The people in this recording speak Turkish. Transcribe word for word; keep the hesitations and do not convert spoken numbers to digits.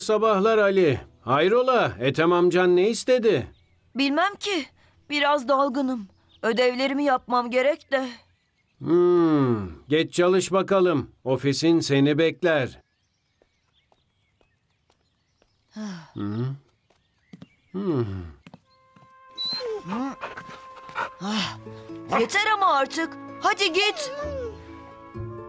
Sabahlar Ali. Hayrola, Ethem amcan ne istedi? Bilmem ki. Biraz dalgınım. Ödevlerimi yapmam gerek de. Hmm, geç çalış bakalım. Ofisin seni bekler. Hı? Hmm. Yeter ama artık. Hadi git.